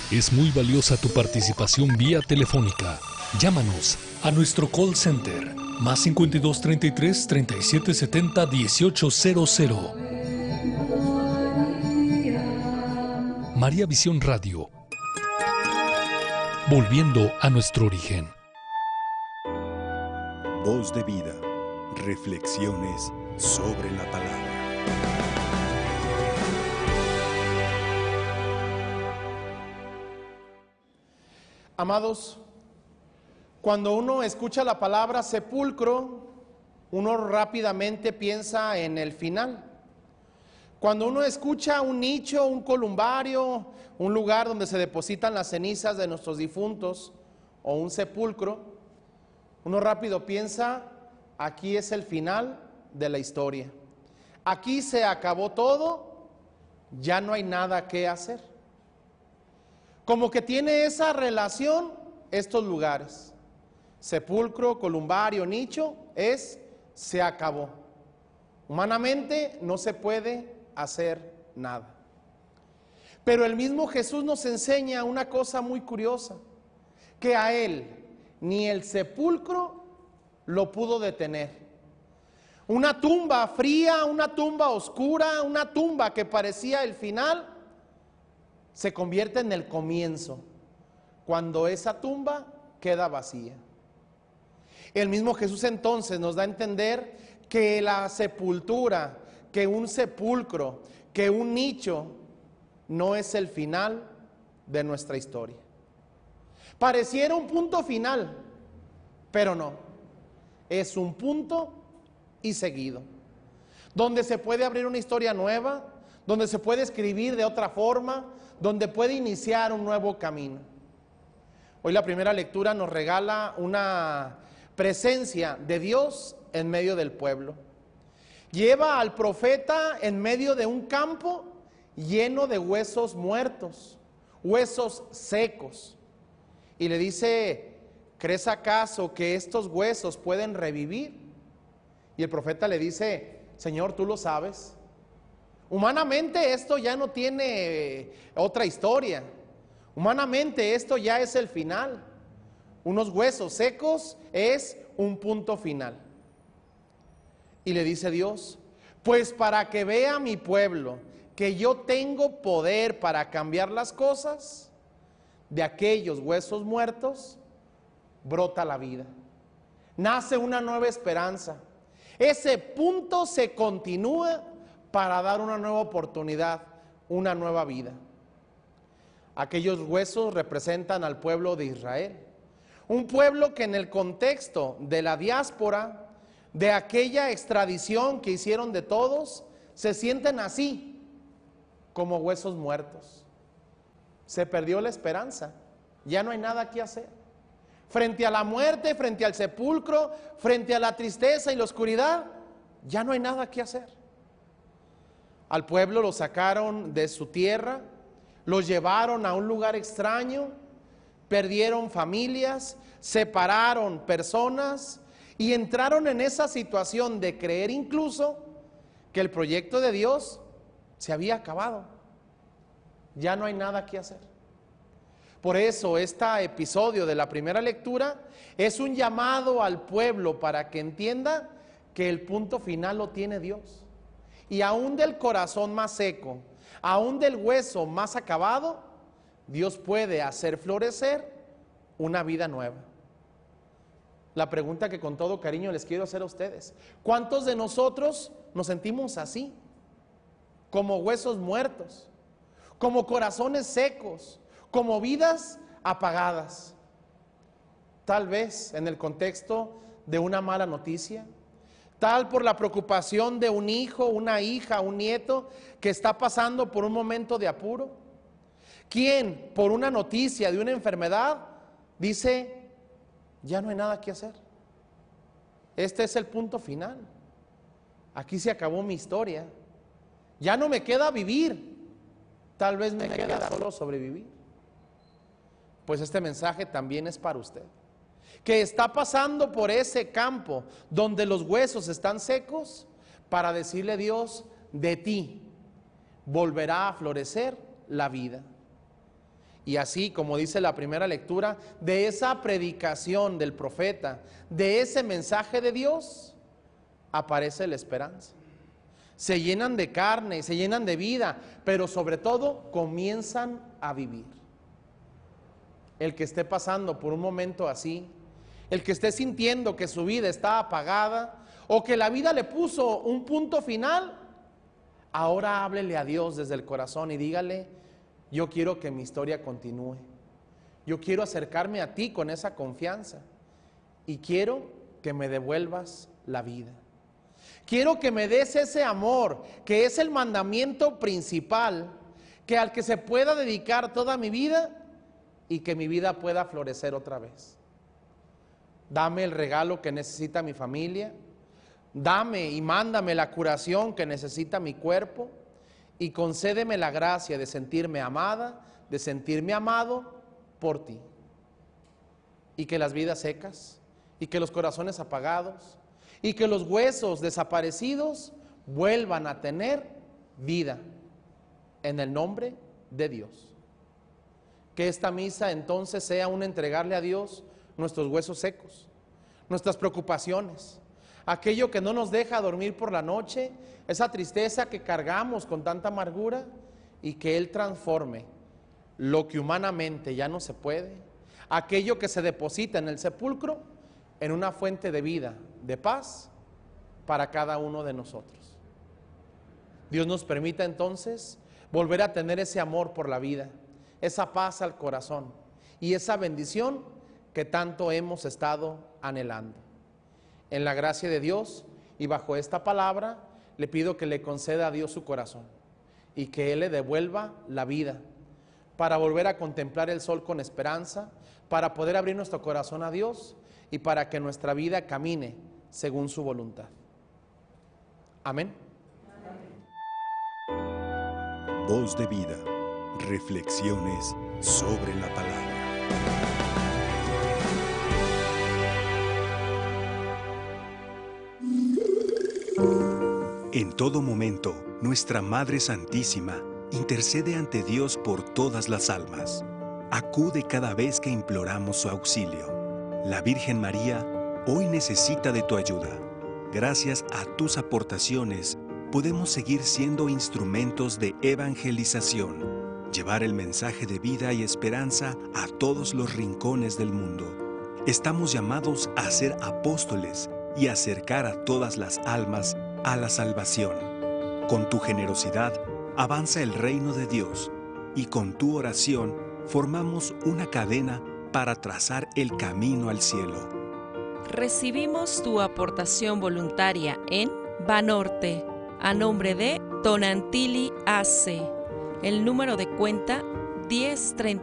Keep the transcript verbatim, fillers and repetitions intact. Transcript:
Es muy valiosa tu participación vía telefónica. Llámanos a nuestro call center más cincuenta y dos, treinta y tres, treinta y siete, setenta, dieciocho cero cero. María Visión Radio. Volviendo a nuestro origen. Voz de vida. Reflexiones sobre la palabra. Amados, cuando uno escucha la palabra sepulcro, uno rápidamente piensa en el final. Cuando uno escucha un nicho, un columbario, un lugar donde se depositan las cenizas de nuestros difuntos, o un sepulcro, uno rápido piensa, aquí es el final de la historia. Aquí se acabó todo, ya no hay nada que hacer. Como que tiene esa relación estos lugares. Sepulcro, columbario, nicho, es se acabó. Humanamente no se puede hacer nada. Pero el mismo Jesús nos enseña una cosa muy curiosa, que a él ni el sepulcro lo pudo detener. Una tumba fría, una tumba oscura, una tumba que parecía el final, se convierte en el comienzo, cuando esa tumba queda vacía. El mismo Jesús entonces nos da a entender que la sepultura, que un sepulcro, que un nicho, no es el final de nuestra historia. Pareciera un punto final, pero no, es un punto y seguido, donde se puede abrir una historia nueva, donde se puede escribir de otra forma, donde puede iniciar un nuevo camino. Hoy la primera lectura nos regala una presencia de Dios en medio del pueblo. Lleva al profeta en medio de un campo lleno de huesos muertos, huesos secos. Y le dice, ¿crees acaso que estos huesos pueden revivir? Y el profeta le dice, Señor, tú lo sabes. Humanamente esto ya no tiene otra historia. Humanamente esto ya es el final. Unos huesos secos es un punto final. Y le dice Dios, pues para que vea mi pueblo que yo tengo poder para cambiar las cosas, de aquellos huesos muertos brota la vida. Nace una nueva esperanza. Ese punto se continúa para dar una nueva oportunidad, una nueva vida. Aquellos huesos representan al pueblo de Israel, un pueblo que en el contexto de la diáspora, de aquella extradición que hicieron de todos, se sienten así, como huesos muertos. Se perdió la esperanza, ya no hay nada que hacer. Frente a la muerte, frente al sepulcro, frente a la tristeza y la oscuridad, ya no hay nada que hacer. Al pueblo lo sacaron de su tierra, los llevaron a un lugar extraño, perdieron familias, separaron personas y entraron en esa situación de creer incluso que el proyecto de Dios se había acabado. Ya no hay nada que hacer. Por eso este episodio de la primera lectura es un llamado al pueblo para que entienda que el punto final lo tiene Dios. Y aún del corazón más seco, aún del hueso más acabado, Dios puede hacer florecer una vida nueva. La pregunta que con todo cariño les quiero hacer a ustedes, ¿cuántos de nosotros nos sentimos así? Como huesos muertos, como corazones secos, como vidas apagadas. Tal vez en el contexto de una mala noticia, tal por la preocupación de un hijo, una hija, un nieto que está pasando por un momento de apuro. ¿Quién por una noticia de una enfermedad dice, ya no hay nada que hacer? Este es el punto final. Aquí se acabó mi historia. Ya no me queda vivir. Tal vez me queda solo sobrevivir. Pues este mensaje también es para usted, que está pasando por ese campo donde los huesos están secos, para decirle a Dios, de ti volverá a florecer la vida. Y así, como dice la primera lectura, de esa predicación del profeta, de ese mensaje de Dios, aparece la esperanza. Se llenan de carne, se llenan de vida, pero sobre todo comienzan a vivir. El que esté pasando por un momento así, el que esté sintiendo que su vida está apagada o que la vida le puso un punto final, ahora háblele a Dios desde el corazón y dígale: yo quiero que mi historia continúe. Yo quiero acercarme a ti con esa confianza y quiero que me devuelvas la vida. Quiero que me des ese amor, que es el mandamiento principal, que al que se pueda dedicar toda mi vida y que mi vida pueda florecer otra vez. Dame el regalo que necesita mi familia, dame y mándame la curación que necesita mi cuerpo y concédeme la gracia de sentirme amada, de sentirme amado por ti. Y que las vidas secas, y que los corazones apagados, y que los huesos desaparecidos vuelvan a tener vida en el nombre de Dios. Que esta misa entonces sea un entregarle a Dios nuestros huesos secos, nuestras preocupaciones, aquello que no nos deja dormir por la noche, esa tristeza que cargamos con tanta amargura, y que Él transforme lo que humanamente ya no se puede, aquello que se deposita en el sepulcro, en una fuente de vida, de paz para cada uno de nosotros. Dios nos permita entonces volver a tener ese amor por la vida, esa paz al corazón y esa bendición que tanto hemos estado anhelando. En la gracia de Dios y bajo esta palabra, le pido que le conceda a Dios su corazón y que Él le devuelva la vida para volver a contemplar el sol con esperanza, para poder abrir nuestro corazón a Dios y para que nuestra vida camine según su voluntad. Amén. Voz de vida. Reflexiones sobre la palabra. En todo momento, nuestra Madre Santísima intercede ante Dios por todas las almas. Acude cada vez que imploramos su auxilio. La Virgen María hoy necesita de tu ayuda. Gracias a tus aportaciones, podemos seguir siendo instrumentos de evangelización, llevar el mensaje de vida y esperanza a todos los rincones del mundo. Estamos llamados a ser apóstoles y acercar a todas las almas a la salvación. Con tu generosidad, avanza el reino de Dios y con tu oración formamos una cadena para trazar el camino al cielo. Recibimos tu aportación voluntaria en Banorte, a nombre de Tonantili A C. El número de cuenta diez treinta